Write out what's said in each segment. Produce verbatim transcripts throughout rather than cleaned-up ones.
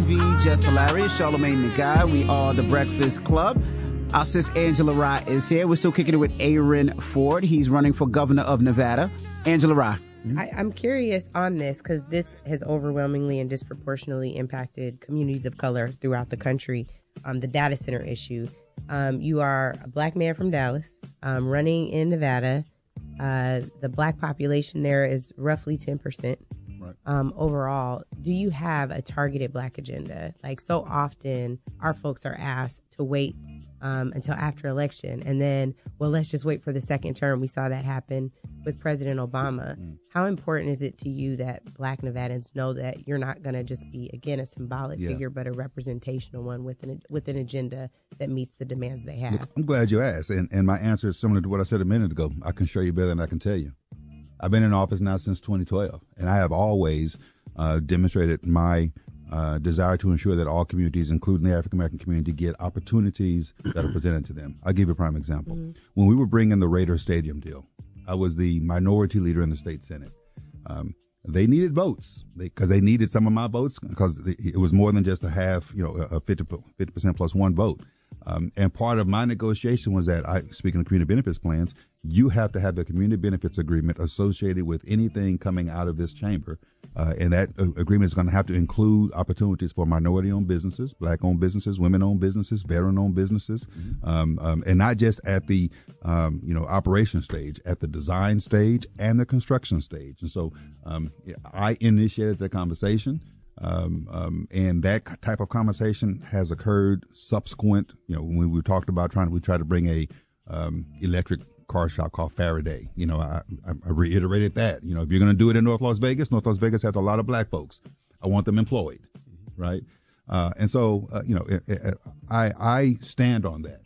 V, Just Hilarious, Charlamagne the Guy. We are the Breakfast Club. Our sis Angela Rye is here. We're still kicking it with Aaron Ford. He's running for governor of Nevada. Angela Rye. I, I'm curious on this because this has overwhelmingly and disproportionately impacted communities of color throughout the country. Um, the data center issue. Um, you are a black man from Dallas, um, running in Nevada. Uh, the black population there is roughly ten percent. Right. Um, overall, do you have a targeted black agenda? Like, so often our folks are asked to wait um, until after election and then, well, let's just wait for the second term. We saw that happen with President Obama. Mm. How important is it to you that black Nevadans know that you're not going to just be, again, a symbolic yeah. figure, but a representational one with an, with an agenda that meets the demands they have? Look, I'm glad you asked. And, and my answer is similar to what I said a minute ago. I can show you better than I can tell you. I've been in office now since twenty twelve, and I have always uh, demonstrated my uh, desire to ensure that all communities, including the African-American community, get opportunities that are presented to them. I'll give you a prime example. Mm-hmm. When we were bringing the Raiders Stadium deal, I was the minority leader in the state Senate. Um, they needed votes because they, they needed some of my votes because it was more than just a half, you know, a fifty percent plus one vote. Um, and part of my negotiation was that, I, speaking of community benefits plans, you have to have a community benefits agreement associated with anything coming out of this chamber. Uh, and that uh, agreement is going to have to include opportunities for minority-owned businesses, black-owned businesses, women-owned businesses, veteran-owned businesses, mm-hmm. um, um, and not just at the, um, you know, operation stage, at the design stage and the construction stage. And so um, I initiated the conversation. Um, um, and that type of conversation has occurred subsequent, you know, when we talked about trying to, we tried to bring a, um, electric car shop called Faraday. You know, I, I, I reiterated that, you know, if you're going to do it in North Las Vegas, North Las Vegas has a lot of black folks. I want them employed. Right. Uh, and so, uh, you know, it, it, I, I stand on that.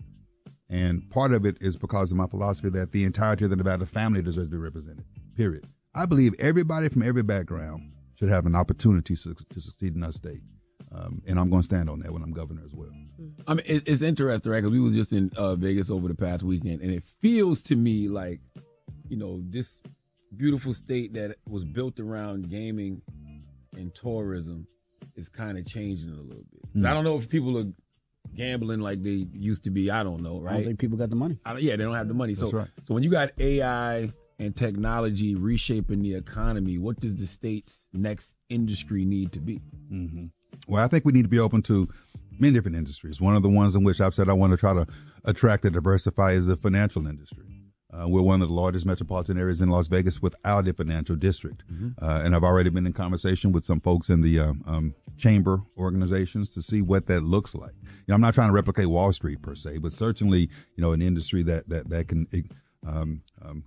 And part of it is because of my philosophy that the entirety of the Nevada family deserves to be represented, period. I believe everybody from every background should have an opportunity to, to succeed in our state. Um, and I'm going to stand on that when I'm governor as well. I mean, it, it's interesting, right? Because we were just in uh, Vegas over the past weekend, and it feels to me like, you know, this beautiful state that was built around gaming and tourism is kind of changing it a little bit. Mm. I don't know if people are gambling like they used to be. I don't know, right? I don't think people got the money. I, yeah, they don't have the money. That's so, right. so when you got A I and technology reshaping the economy, what does the state's next industry need to be? Mm-hmm. Well, I think we need to be open to many different industries. One of the ones in which I've said I want to try to attract and diversify is the financial industry. Uh, we're one of the largest metropolitan areas in Las Vegas without a financial district. Mm-hmm. Uh, and I've already been in conversation with some folks in the uh, um, chamber organizations to see what that looks like. You know, I'm not trying to replicate Wall Street per se, but certainly, you know, an industry that, that, that can um, um,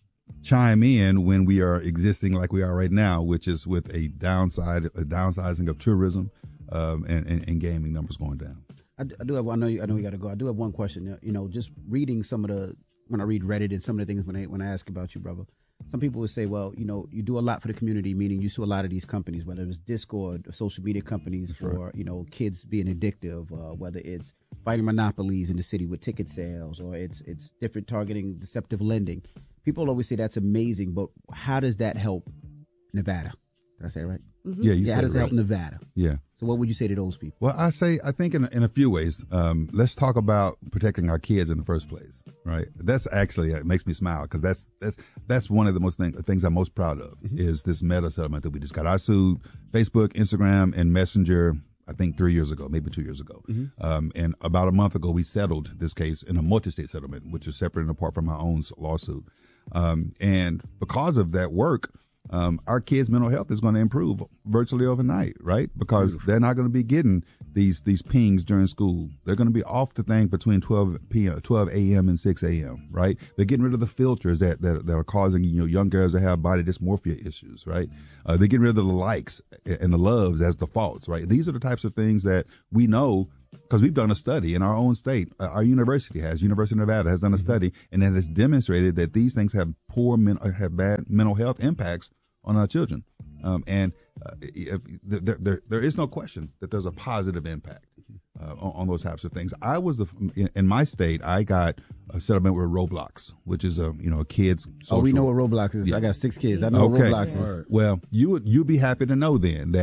chime in when we are existing like we are right now, which is with a downside, a downsizing of tourism um, and, and, and gaming numbers going down. I, I do have. I know. You, I know you got to go. I do have one question. You know, just reading some of the when I read Reddit and some of the things when I when I ask about you, brother. Some people would say, well, you know, you do a lot for the community, meaning you sue a lot of these companies, whether it's Discord, or social media companies That's for right. you know kids being addictive, uh, whether it's fighting monopolies in the city with ticket sales, or it's it's different targeting deceptive lending. People always say that's amazing, but how does that help Nevada? Did I say it right? Mm-hmm. Yeah, you yeah. said How does it it right. help Nevada? Yeah. So what would you say to those people? Well, I say, I think in, in a few ways, um, let's talk about protecting our kids in the first place, right? That's actually, it makes me smile because that's, that's, that's one of the most thing, things I'm most proud of mm-hmm. is this Meta settlement that we just got. I sued Facebook, Instagram, and Messenger, I think three years ago, maybe two years ago. Mm-hmm. Um, and about a month ago, we settled this case in a multi-state settlement, which is separate and apart from my own lawsuit. Um, and because of that work, Um, our kids' mental health is going to improve virtually overnight, right? Because Beautiful. They're not going to be getting these these pings during school. They're going to be off the thing between twelve p.m., twelve a.m. and six a.m., right? They're getting rid of the filters that, that, that are causing, you know, young girls to have body dysmorphia issues, right? Uh, they're getting rid of the likes and the loves as defaults, right? These are the types of things that we know because we've done a study in our own state. Uh, our university has, University of Nevada has done a study, and it has demonstrated that these things have poor, men, have bad mental health impacts on our children. Um, and uh, if, there, there, there is no question that there's a positive impact uh, on, on those types of things. I was the in, in my state. I got a settlement with Roblox, which is a you know a kids. Social. Oh, we know what Roblox is. Yeah. I got six kids. I know okay. what Roblox is. Well, you would you'd be happy to know then that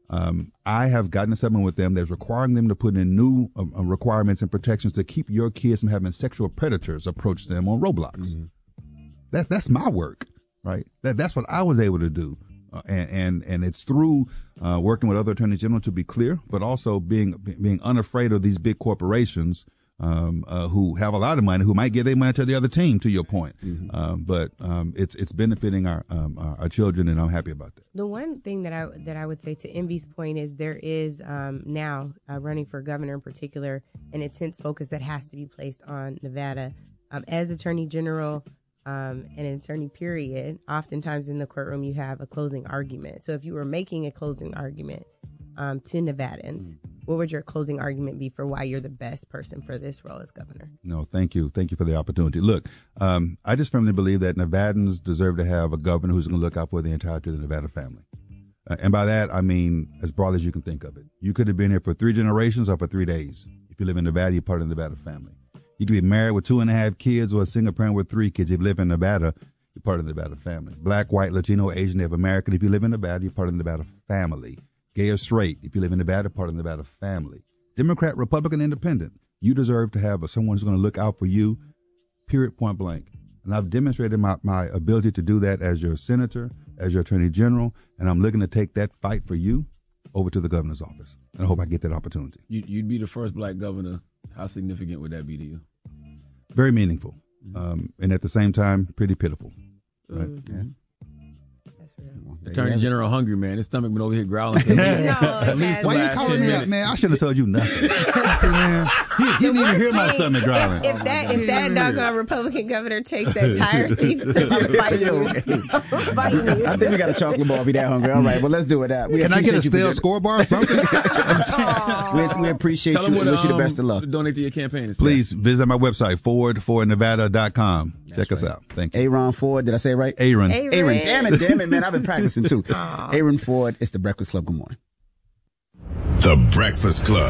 Um, I have gotten a settlement with them that's requiring them to put in new uh, requirements and protections to keep your kids from having sexual predators approach them on Roblox. Mm-hmm. That that's my work, right? That that's what I was able to do, uh, and and and it's through uh, working with other attorneys general, to be clear, but also being being unafraid of these big corporations. Um, uh, who have a lot of money, who might give their money to the other team, to your point. Mm-hmm. Um, but um, it's it's benefiting our, um, our our children, and I'm happy about that. The one thing that I that I would say to Envy's point is there is um, now uh, running for governor in particular an intense focus that has to be placed on Nevada. Um, as Attorney General um, and an attorney, period, oftentimes in the courtroom you have a closing argument. So if you were making a closing argument um, to Nevadans, mm-hmm. what would your closing argument be for why you're the best person for this role as governor? No, thank you. Thank you for the opportunity. Look, um, I just firmly believe that Nevadans deserve to have a governor who's going to look out for the entirety of the Nevada family. Uh, and by that, I mean as broad as you can think of it. You could have been here for three generations or for three days. If you live in Nevada, you're part of the Nevada family. You could be married with two and a half kids or a single parent with three kids. If you live in Nevada, you're part of the Nevada family. Black, white, Latino, Asian, Native American. If you live in Nevada, you're part of the Nevada family. Gay or straight, if you live in Nevada, part of the Nevada family. Democrat, Republican, Independent, you deserve to have a, someone who's going to look out for you, period, point blank. And I've demonstrated my, my ability to do that as your senator, as your attorney general, and I'm looking to take that fight for you over to the governor's office. And I hope I get that opportunity. You, you'd be the first black governor. How significant would that be to you? Very meaningful. Mm-hmm. Um, and at the same time, pretty pitiful. Right? Mm-hmm. Yeah. Attorney General hungry, man. His stomach been over here growling. No, why you calling me out, man? I shouldn't have told you nothing. Man, he, he didn't even hear my stomach growling. If, if that if that doggone Republican governor takes that tire thief, I'm fighting you. I'm fighting you. I think we got a chocolate bar if you're that hungry. All right, well, let's do it. Uh, we Can I get a stale scoreboard or something? we, we appreciate Tell you. What, we wish you the um, best of luck. Donate to your campaign. Please visit my website, forward for nevada dot com. Check us right. out. Thank you. Aaron Ford. Did I say it right? Aaron. Aaron. Aaron. Damn it, damn it, man. I've been practicing too. Aaron Ford. It's the Breakfast Club. Good morning. The Breakfast Club.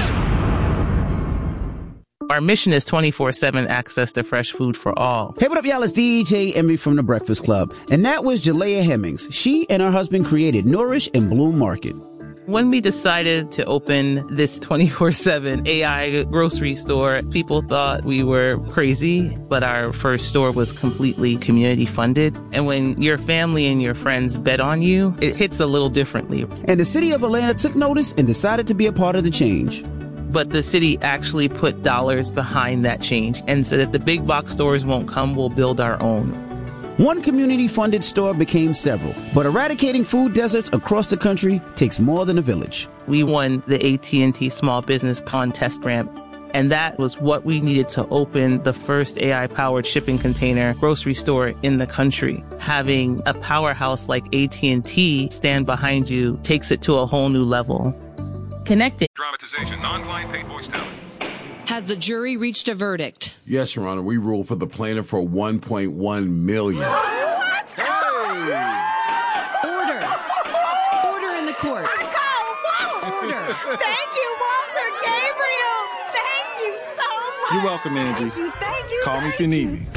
Our mission is twenty-four seven access to fresh food for all. Hey, what up, y'all? It's D J Envy from The Breakfast Club. And that was Jalea Hemmings. She and her husband created Nourish and Bloom Market. When we decided to open this twenty-four seven A I grocery store, people thought we were crazy, but our first store was completely community funded. And when your family and your friends bet on you, it hits a little differently. And the city of Atlanta took notice and decided to be a part of the change. But the city actually put dollars behind that change and said if the big box stores won't come, we'll build our own. One community-funded store became several, but eradicating food deserts across the country takes more than a village. We won the A T and T Small Business Contest Grant, and that was what we needed to open the first A I-powered shipping container grocery store in the country. Having a powerhouse like A T and T stand behind you takes it to a whole new level. Connected. Dramatization, non-client paid voice talent. Has the jury reached a verdict? Yes, Your Honor. We ruled for the plaintiff for one point one million dollars. What? Hey! Order. Order in the court. I call Walt. Order. Thank you, Walter Gabriel. Thank you so much. You're welcome, Angie. Thank you, thank you. Call thank me if you need me.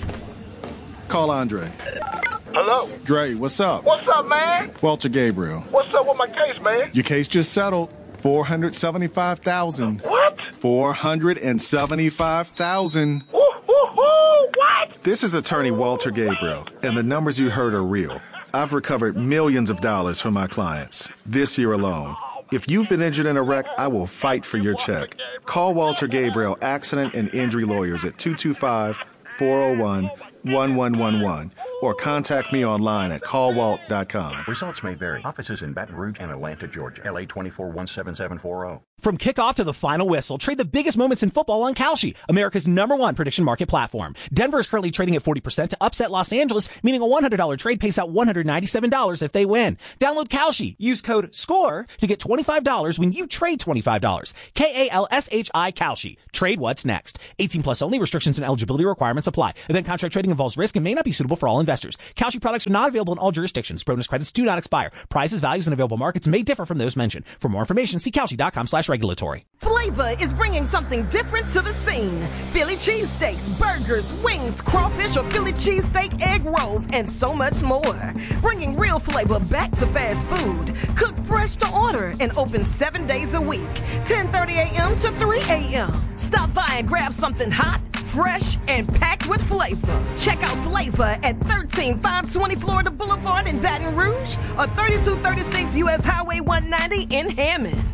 Call Andre. Hello? Dre, what's up? What's up, man? Walter Gabriel. What's up with my case, man? Your case just settled. four hundred seventy-five thousand dollars. What? four hundred seventy-five thousand dollars. Woo, woo, woo, what? This is attorney Walter Gabriel, and the numbers you heard are real. I've recovered millions of dollars from my clients this year alone. If you've been injured in a wreck, I will fight for your check. Call Walter Gabriel Accident and Injury Lawyers at two two five, four oh one, one one one one or contact me online at call walt dot com. Results may vary. Offices in Baton Rouge and Atlanta, Georgia. L A twenty-four one seven seven four zero. From kickoff to the final whistle, trade the biggest moments in football on Kalshi, America's number one prediction market platform. Denver is currently trading at forty percent to upset Los Angeles, meaning a one hundred dollars trade pays out one hundred ninety-seven dollars if they win. Download Kalshi. Use code SCORE to get twenty-five dollars when you trade twenty-five dollars. K A L S H I Kalshi. Trade what's next. eighteen plus only. Restrictions and eligibility requirements apply. Event contract trading involves risk and may not be suitable for all investors. Kalshi products are not available in all jurisdictions. Bonus credits do not expire. Prices, values, and available markets may differ from those mentioned. For more information, see Kalshi dot com slash regulatory. Flee Flavor is bringing something different to the scene. Philly cheesesteaks, burgers, wings, crawfish or Philly cheesesteak egg rolls, and so much more. Bringing real flavor back to fast food. Cooked fresh to order and open seven days a week, ten thirty a.m. to three a.m. Stop by and grab something hot, fresh, and packed with flavor. Check out Flavor at thirteen five twenty Florida Boulevard in Baton Rouge or thirty-two thirty-six U S Highway one ninety in Hammond.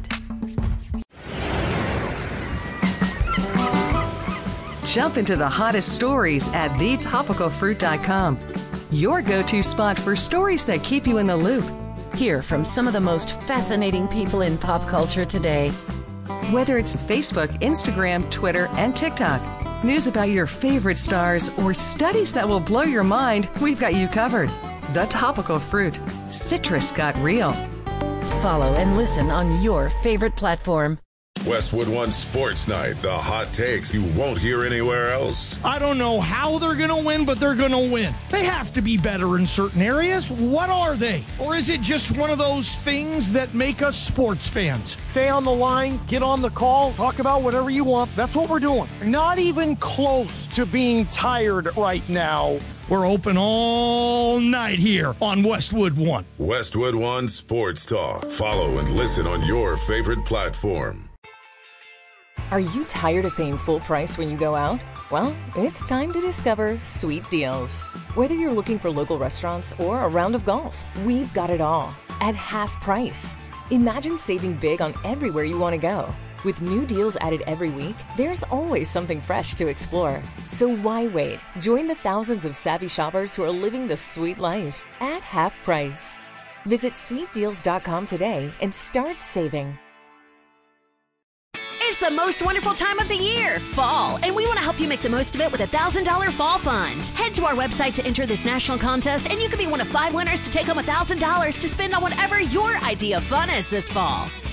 Jump into the hottest stories at the topical fruit dot com. Your go-to spot for stories that keep you in the loop. Hear from some of the most fascinating people in pop culture today. Whether it's Facebook, Instagram, Twitter, and TikTok, news about your favorite stars, or studies that will blow your mind, we've got you covered. The Topical Fruit. Citrus got real. Follow and listen on your favorite platform. Westwood One Sports Night, the hot takes you won't hear anywhere else. I don't know how they're going to win, but they're going to win. They have to be better in certain areas. What are they? Or is it just one of those things that make us sports fans? Stay on the line, get on the call, talk about whatever you want. That's what we're doing. Not even close to being tired right now. We're open all night here on Westwood One. Westwood One Sports Talk. Follow and listen on your favorite platform. Are you tired of paying full price when you go out? Well, it's time to discover Sweet Deals. Whether you're looking for local restaurants or a round of golf, we've got it all at half price. Imagine saving big on everywhere you want to go. With new deals added every week, there's always something fresh to explore. So why wait? Join the thousands of savvy shoppers who are living the sweet life at half price. Visit sweet deals dot com today and start saving. It's the most wonderful time of the year, fall, and we want to help you make the most of it with a one thousand dollars Fall Fund. Head to our website to enter this national contest, and you could be one of five winners to take home one thousand dollars to spend on whatever your idea of fun is this fall.